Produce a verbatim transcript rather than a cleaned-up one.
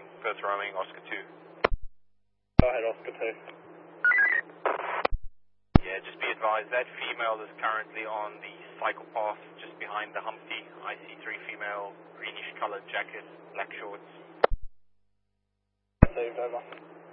Roaming, Perth Roaming, Oscar two. Go ahead, Oscar two. Yeah, just be advised that female is currently on the cycle path just behind the Humpty. I C three female, greenish colored jacket, black shorts. Received, over.